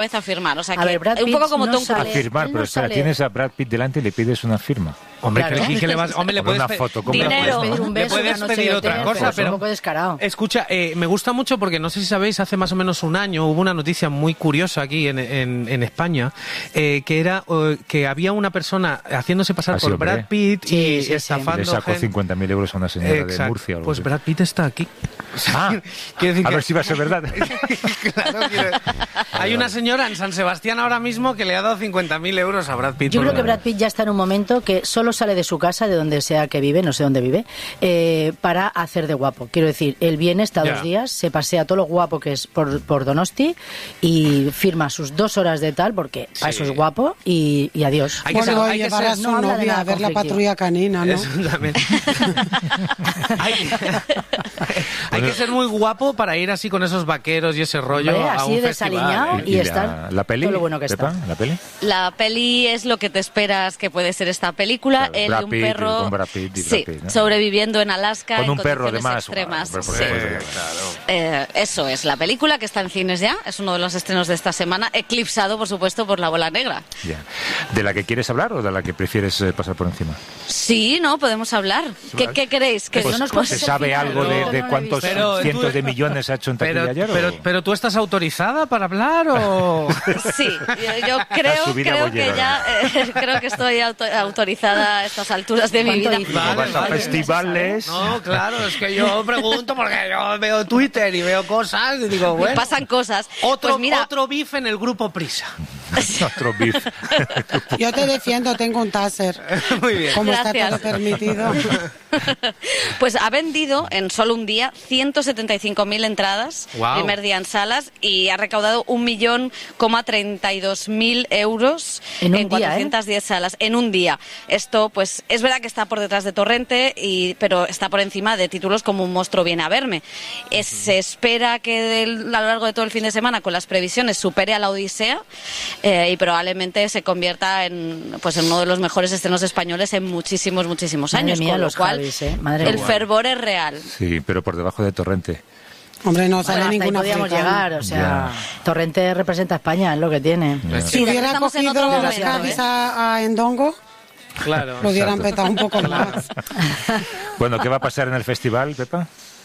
vez a firmar, o sea A ver, Brad un Pitt poco como no Tom sale- Cruise. A firmar, él pero no espera, sale- tienes a Brad Pitt delante y le pides una firma. Hombre, Claro. ¿qué le vas? Hombre, le Con puedes una foto, ¿cómo Dinero. la Pedir puedes, un le beso, puedes una noche pedir de otra hotel, cosa, es pero un poco descarado. Escucha, me gusta mucho porque no sé si sabéis, hace más o menos un año hubo una noticia muy curiosa aquí en España, que era que había una persona haciéndose pasar Así, por hombre. Brad Pitt Sí, y sí. estafando Le sacó gente. 50.000 euros a una señora de Exacto. Murcia. o algo Pues así. Brad Pitt está aquí. Ah, Quiero decir a que- ver si va a ser verdad. Claro, hay una señora en San Sebastián ahora mismo que le ha dado 50.000 euros a Brad Pitt. Yo por creo que nada. Brad Pitt ya está en un momento que solo sale de su casa, de donde sea que vive, no sé dónde vive, para hacer de guapo. Quiero decir, él viene, está Ya. 2 días, se pasea todo lo guapo que es por Donosti y firma sus 2 horas de tal, porque a eso es guapo, y adiós. Hay que ser- Bueno, hay que llevar ser- a su no habla de novia nada a ver la conflictivo. patrulla canina, ¿no? Eso también. hay que ser muy guapo para ir así con esos vaqueros y ese rollo Hombre, a así un desaliñado festival. y estar la peli, todo lo bueno que Pepa, está. ¿la peli? La peli es lo que te esperas que puede ser esta película. Claro, Él Brad y un Pitt, perro, con Brad Pitt y Brad sí, Pitt, ¿no? sobreviviendo en Alaska Con en un perro, condiciones además. extremas. Hombre, por Sí. supuesto. Eso es la película que está en cines ya. Es uno de los estrenos de esta semana, eclipsado, por supuesto, por La Bola Negra. Ya. ¿De la que quieres hablar o de la que prefieres pasar por encima? Sí, no, podemos hablar. ¿Qué queréis? Que Pues no nos pues ¿Se es el sabe final, algo no, de no la he cuántos visto. Pero cientos tú- de millones ha hecho en taquilla ayer? pero tú estás autorizada para hablar o... Sí, yo creo, subida creo bollera, que ya creo que estoy autorizada a estas alturas de mi ¿Cuánto vida. dice? Como vas a vale. festivales... No, claro, es que yo pregunto porque yo veo Twitter y veo cosas y digo, bueno... Pasan cosas. Otro, Pues mira, otro beef en el grupo Prisa. Otro beef. Yo te defiendo, tengo un taser. Muy bien. Como está Gracias. todo permitido. pues ha vendido en solo un día 175.000 entradas, Guau. primer día en salas, y ha recaudado 1.032.000 euros En un día, 410 salas en un día. Esto, pues, es verdad que está por detrás de Torrente, pero está por encima de títulos como Un monstruo viene a verme. Se espera que a lo largo de todo el fin de semana, con las previsiones, supere a La Odisea y probablemente se convierta en uno de los mejores estrenos españoles en muchísimos Madre años. mía, Con lo los cual, Javis, madre el mía. fervor es real. Sí, pero por debajo de Torrente. Hombre, no sale Bueno, hasta ahí ninguna podíamos africana. llegar, o sea, Torrente representa a España, es lo que tiene. Ya. Si hubiera estamos en cogido otro los momento, Javis a Endongo, Claro. lo hubieran Exacto. petado un poco más. Bueno, ¿qué va a pasar en el festival, Pepa?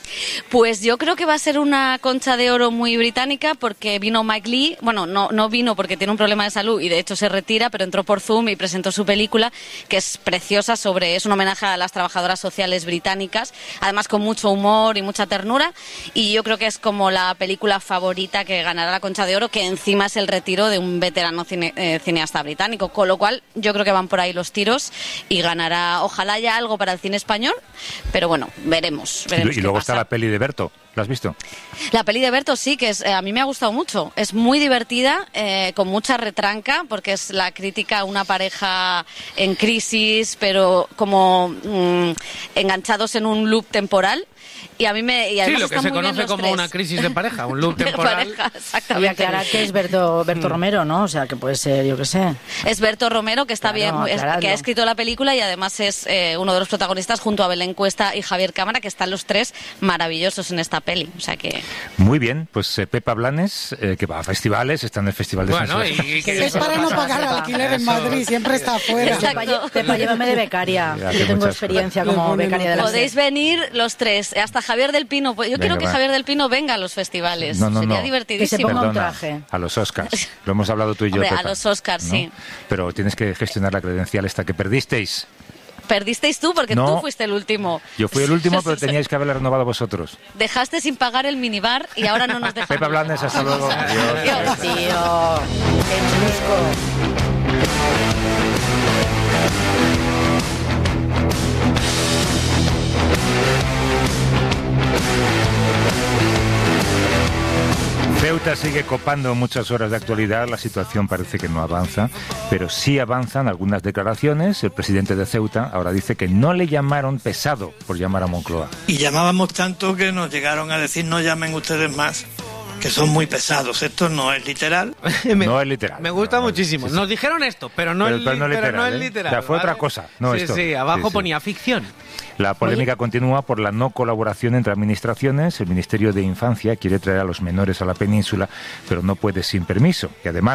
Pues yo creo que va a ser una Concha de Oro muy británica porque vino Mike Lee, bueno, no vino porque tiene un problema de salud y de hecho se retira, pero entró por Zoom y presentó su película, que es preciosa, es un homenaje a las trabajadoras sociales británicas, además con mucho humor y mucha ternura, y yo creo que es como la película favorita que ganará la Concha de Oro, que encima es el retiro de un veterano cineasta británico, con lo cual yo creo que van por ahí los tiros y ganará, ojalá haya algo para el cine español, pero bueno, veremos Y qué luego pasa. está la peli de Berto. ¿La has visto? La peli de Berto sí, que a mí me ha gustado mucho. Es muy divertida, con mucha retranca, porque es la crítica a una pareja en crisis, pero como enganchados en un loop temporal. Y a mí Sí, además lo que están se muy bien conoce los como tres. una crisis de pareja, un loop De temporal. pareja, Y exactamente. aclarar que es Berto Romero, ¿no? O sea, que puede ser, yo qué sé. Es Berto Romero, que está Claro, bien, aclaradlo. que ha escrito la película y además es uno de los protagonistas junto a Belén Cuesta y Javier Cámara, que están los tres maravillosos en esta peli. O sea que... Muy bien, pues Pepa Blanes, que va a festivales, está en el Festival de San Bueno, Sebastián. y que Es para no pagar alquiler en Madrid, siempre está afuera. Exacto. Pepa, llévame de becaria. Ya, que Yo tengo muchas experiencia cosas. como Le ponen becaria de la Podéis venir los tres, hasta Javier del Pino. Pues yo quiero Venga, que va. Javier del Pino venga a los festivales. No, Sería no. divertidísimo. Que se ponga un Perdona, traje. a los Oscars. Lo hemos hablado tú y yo, Hombre, a Pepa, los Oscars, ¿no? sí. Pero tienes que gestionar la credencial esta que perdisteis. Perdisteis tú porque No. tú fuiste el último. Yo fui el último, pero teníais que haberla renovado vosotros. Dejaste sin pagar el minibar y ahora no nos dejan. Pepa Blanes, hasta luego. Adiós. Adiós. Tío, qué chusco. Ceuta sigue copando muchas horas de actualidad, la situación parece que no avanza, pero sí avanzan algunas declaraciones. El presidente de Ceuta ahora dice que no le llamaron pesado por llamar a Moncloa. Y llamábamos tanto que nos llegaron a decir no llamen ustedes más. que son muy pesados. Esto no es literal. No es literal. Me gusta No, no, muchísimo. sí, sí. Nos dijeron esto, pero no es ¿eh? literal. O sea, fue ¿vale? otra cosa. No sí, esto. sí, abajo Sí, sí. ponía ficción. La polémica continúa por la no colaboración entre administraciones. El Ministerio de Infancia quiere traer a los menores a la península, pero no puede sin permiso. Y además